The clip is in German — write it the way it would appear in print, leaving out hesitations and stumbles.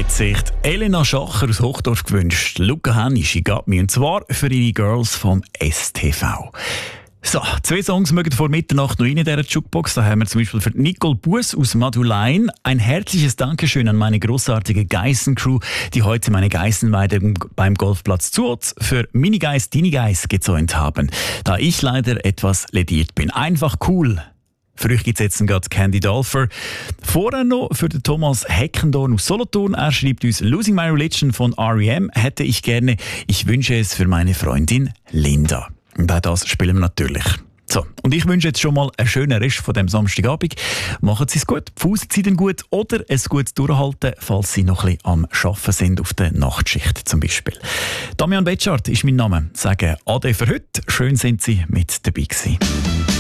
hat sich Elena Schacher aus Hochdorf gewünscht. Luca Henni, «She Got Me», und zwar für ihre Girls vom STV. So, 2 Songs mögen vor Mitternacht noch rein in dieser Jukebox. Da haben wir zum Beispiel für Nicole Buss aus Madulein ein herzliches Dankeschön an meine grossartige Geissen-Crew, die heute meine Geissenweide beim Golfplatz Zuotz für «Mini Geiss, Dini Geiss» gezäunt haben, da ich leider etwas lediert bin. Einfach cool. Für euch gibt es jetzt gerade Candy Dolfer. Vorher noch für den Thomas Heckendorn aus Solothurn. Er schreibt uns: «Losing My Religion» von R.E.M. hätte ich gerne. Ich wünsche es für meine Freundin Linda. Und auch das spielen wir natürlich. So, und ich wünsche jetzt schon mal einen schönen Rest von dem Samstagabend. Machen Sie es gut, pfusen Sie denn gut oder ein gutes Durchhalten, falls Sie noch ein bisschen am Arbeiten sind, auf der Nachtschicht zum Beispiel. Damian Betschart ist mein Name. Sagen Ade für heute. Schön sind Sie mit dabei gewesen.